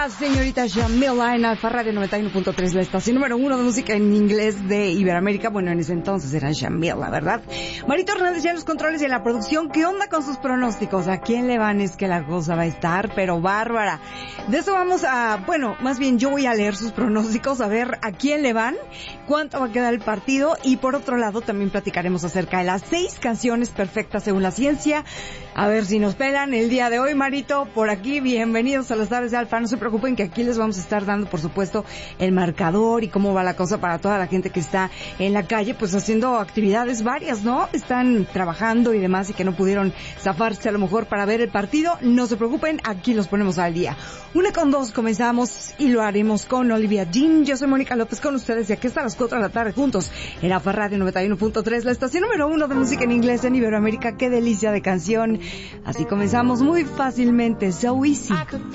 Señorita Jamila en Alfa Radio 91.3, la estación número 1 de música en inglés de Iberoamérica. Bueno, en ese entonces era Jamila, ¿verdad? Marito Hernández ya en los controles y en la producción. ¿Qué onda con sus pronósticos? ¿A quién le van? Es que la cosa va a estar, pero bárbara. De eso vamos a, bueno, más bien yo voy a leer sus pronósticos, a ver a quién le van, cuánto va a quedar el partido, y por otro lado también platicaremos acerca de las 6 canciones perfectas según la ciencia. A ver si nos pelan el día de hoy, Marito, por aquí. Bienvenidos a las tardes de Alfa. No se preocupen que aquí les vamos a estar dando, por supuesto, el marcador y cómo va la cosa para toda la gente que está en la calle, pues haciendo actividades varias, ¿no? Están trabajando y demás y que no pudieron zafarse a lo mejor para ver el partido. No se preocupen, aquí los ponemos al día. 1:02 comenzamos y lo haremos con Olivia Dean. Yo soy Mónica López con ustedes y aquí hasta las 4 de la tarde juntos en Alfa Radio 91.3, la estación número 1 de música en inglés en Iberoamérica. Qué delicia de canción. Así comenzamos muy fácilmente. So easy.